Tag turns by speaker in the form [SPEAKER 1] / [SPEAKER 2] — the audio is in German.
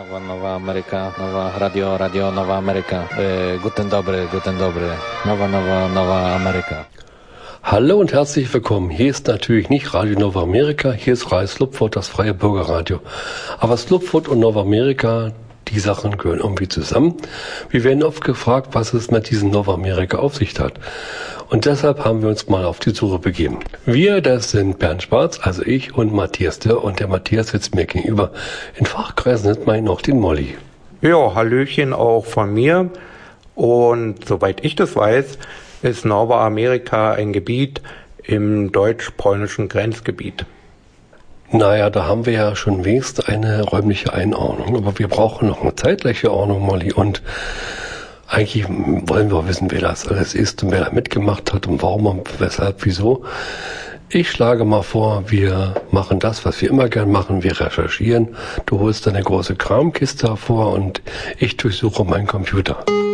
[SPEAKER 1] Nowa Ameryka, Nowa Radio Nowa Ameryka. Guten dobry. Nowa Ameryka.
[SPEAKER 2] Hallo und herzlich willkommen. Hier ist natürlich nicht Radio Nova Amerika, hier ist Radio Slupfoot, das freie Bürgerradio. Aber Slupfoot und Nova Amerika, die Sachen gehören irgendwie zusammen. Wir werden oft gefragt, was es mit diesem Nova Amerika auf sich hat. Und deshalb haben wir uns mal auf die Suche begeben. Wir, das sind Bernd Schwarz, also ich und Matthias Dörr. Und der Matthias sitzt mir gegenüber. In Fachkreisen nennt man ihn auch den Molly.
[SPEAKER 3] Ja, Hallöchen auch von mir. Und soweit ich das weiß, ist Nova Amerika ein Gebiet im deutsch-polnischen Grenzgebiet.
[SPEAKER 2] Naja, da haben wir ja schon wenigstens eine räumliche Einordnung. Aber wir brauchen noch eine zeitliche Ordnung, Molly. Und eigentlich wollen wir wissen, wer das alles ist und wer da mitgemacht hat und warum und weshalb, wieso. Ich schlage mal vor, wir machen das, was wir immer gern machen. Wir recherchieren. Du holst deine große Kramkiste hervor und ich durchsuche meinen Computer.